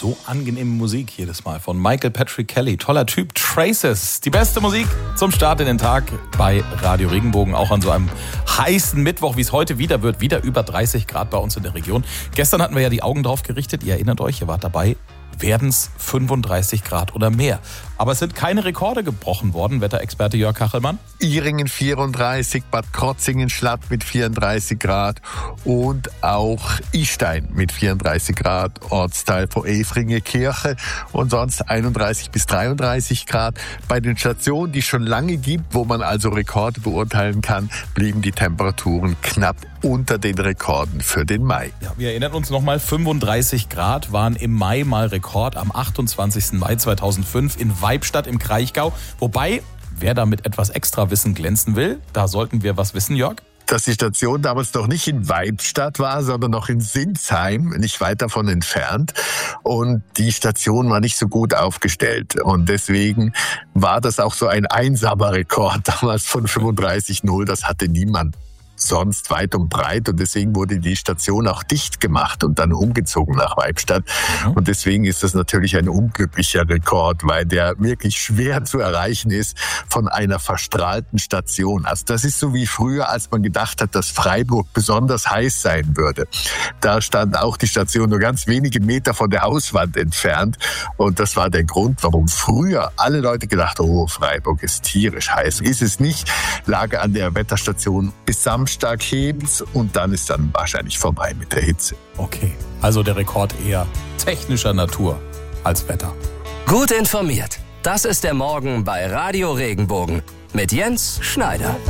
So angenehme Musik jedes Mal von Michael Patrick Kelly. Toller Typ. Traces. Die beste Musik zum Start in den Tag bei Radio Regenbogen. Auch an so einem heißen Mittwoch, wie es heute wieder wird. Wieder über 30 Grad bei uns in der Region. Gestern hatten wir ja die Augen drauf gerichtet. Ihr erinnert euch, ihr wart dabei. Werden es 35 Grad oder mehr. Aber es sind keine Rekorde gebrochen worden, Wetterexperte Jörg Kachelmann. Iringen 34, Bad Krotzingen-Schlatt mit 34 Grad und auch Istein mit 34 Grad, Ortsteil vor Efringe-Kirche und sonst 31 bis 33 Grad. Bei den Stationen, die es schon lange gibt, wo man also Rekorde beurteilen kann, blieben die Temperaturen knapp unter den Rekorden für den Mai. Ja, wir erinnern uns nochmal, 35 Grad waren im Mai mal Rekord am 28. Mai 2005 in Weibstadt im Kraichgau. Wobei, wer da mit etwas Extrawissen glänzen will, da sollten wir was wissen, Jörg. Dass die Station damals noch nicht in Weibstadt war, sondern noch in Sinsheim, nicht weit davon entfernt. Und die Station war nicht so gut aufgestellt. Und deswegen war das auch so ein einsamer Rekord damals von 35,0. Das hatte niemand sonst weit und breit, und deswegen wurde die Station auch dicht gemacht und dann umgezogen nach Weibstadt. Und deswegen ist das natürlich ein unglücklicher Rekord, weil der wirklich schwer zu erreichen ist von einer verstrahlten Station. Also das ist so wie früher, als man gedacht hat, dass Freiburg besonders heiß sein würde. Da stand auch die Station nur ganz wenige Meter von der Hauswand entfernt, und das war der Grund, warum früher alle Leute gedacht haben, oh, Freiburg ist tierisch heiß. Ist es nicht, lag an der Wetterstation bis Samstag hebens, und dann ist dann wahrscheinlich vorbei mit der Hitze. Okay, also der Rekord eher technischer Natur als Wetter. Gut informiert. Das ist der Morgen bei Radio Regenbogen mit Jens Schneider.